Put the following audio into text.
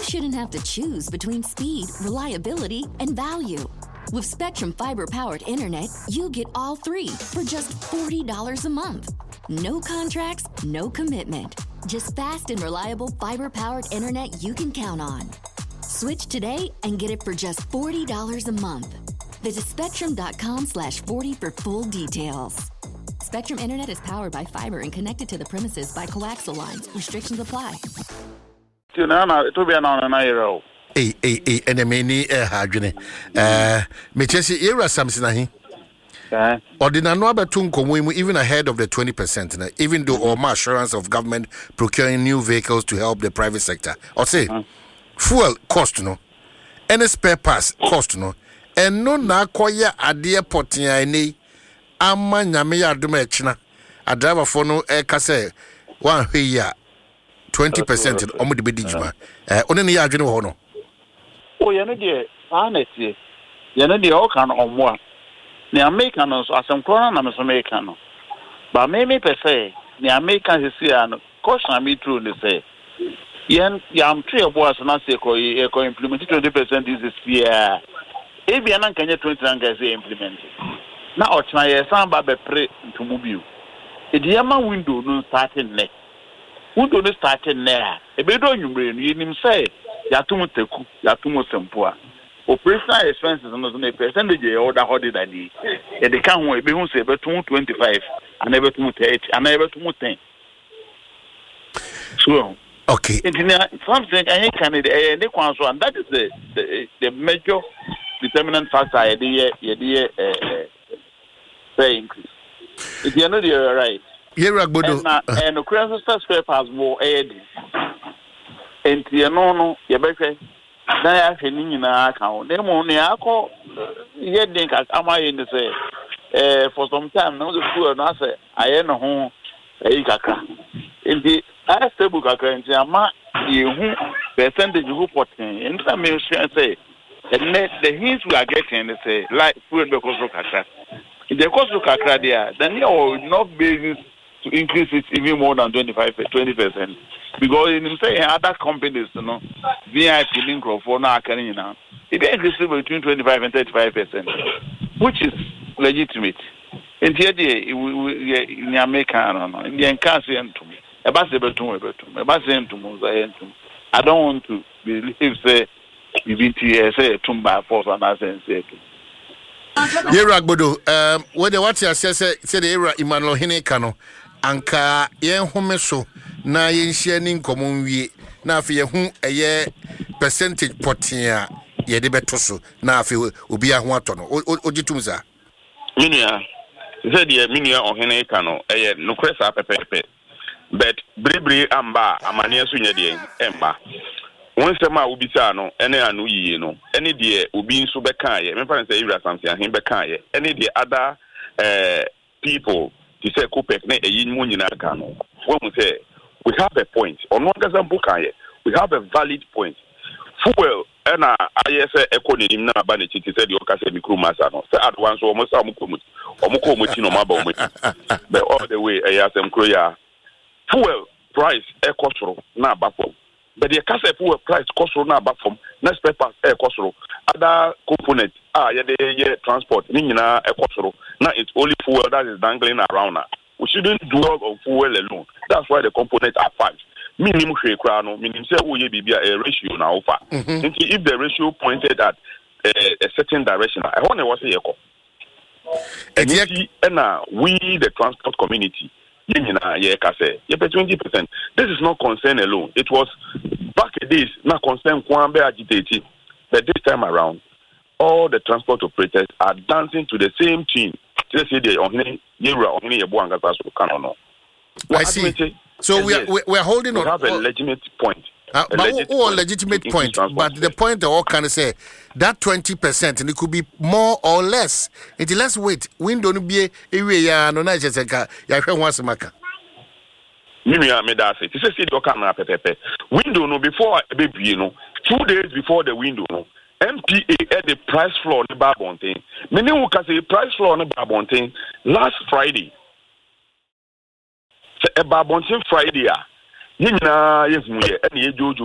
shouldn't have to choose between speed, reliability, and value. With Spectrum Fiber-powered internet, you get all three for just $40 a month. No contracts, no commitment. Just fast and reliable fiber-powered internet you can count on. Switch today and get it for just $40 a month. Visit spectrum.com/40 for full details. Spectrum Internet is powered by fiber and connected to the premises by coaxial lines. Restrictions apply. Enemy hadwene me chesi era Samson ahi ordinano abetu nkomo even ahead of the 20% even though all assurance of government procuring new vehicles to help the private sector or say fuel cost no any spare parts cost no and no na koya ade potia ni ama nyame ya adoma echina a driver for no e ka say one hwe 20% omo de bedi juma onene ya adwene ho no. Oh, you know the honestly, you know the all kind of more. The Americans are some corner and American. But maybe per se, the Americans is here. Caution me true to say. Yen, I'm 3 of us and I say, implement 20% this year. If you can get 20 and get implemented. Now, try some baby pray to move you. The Yama window no starting next. Window no starting there. A bit on you brain, you him say. Yatumu teku, yatumu sempua. Operational expenses on the percentage order holiday. They can't wait. Be who say about 25 and never to 30 and never to 10. So okay. Something any candidate and that is the major determinant factor the pay increase. If you know you're right. And the crisis spare parts more aid. And no, you better. Now, I can in our account. Then, only I call yet think am I in the say for some time. No, the school and I say, I am a home a kaka. In the I say, book a currency, you percentage who put in some say, and the hints we are getting, they say, like food because of kaka. If the cost of kaka there, then you are not basis to increase it even more than 20%. Because in saying other companies, you know, VIP link for now carrying now, it increases between 25 and 35%, which is legitimate. In the idea, we American, in the Encassian to me, I don't want to believe, say, BBT, say, Tumba force and I say, Yera Gbodo, whether what you say the era Emmanuel Hinekano, Anka, Yen Homeso. Na yenhia ni nkomo wie na afi yehu eye percentage potia ye de beto so na afi obi aho ato no ogitum za minia ze de minia ohene ka no eye nokresa pepepe but bribri amba amane so nya de emba wonsema obisa no ene anu yiye no ene de obi nso beka ye me fa say ira samse ahen beka ye ene de other people to say Kopek na eyi mu nyina ka no wo mu say we have a point. On one we have a valid point. Fuel, and I say economy na bani chiti said you can say micro massa no. Say at once almost omukomuti no maba omuti. But all the way I ask them kroya. Fuel price ekosoro na bafom. But the case fuel price kosoro na bafom. Next paper ekosoro. Other components ye transport ni nyina ekosoro. Now it's only fuel that is dangling around now. We shouldn't dwell on fuel alone. That's why the components are 5. Minimum say a ratio now. If the ratio pointed at a certain direction, I want to say we the transport community, 20%. This is not concern alone. It was back in days, not concern Kwambe agitated. But this time around, all the transport operators are dancing to the same tune. I see. So we are holding on. We have a legitimate point. Legitimate point. But the point I all can say that 20% and it could be more or less. Let's wait. Window no be area no na just ya hwe ho asemaka. Mimi me da say. Say do kan na pepepe. Window no before baby no 2 days before the window no. MPA at the price floor on the Babontin. Many who can say price floor on the Babontin last Friday. A Babontin Friday, you know, yes, and you